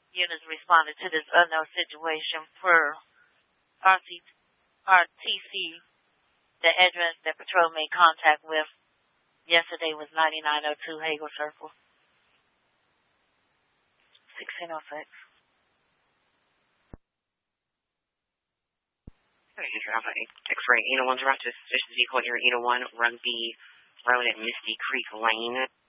units responded to this unknown situation per RTC. The address that patrol made contact with yesterday was 9902 Hagel Circle. 1606. Alpha X-ray 801 to suspicious vehicle near 801 Rugby Road at Misty Creek Lane.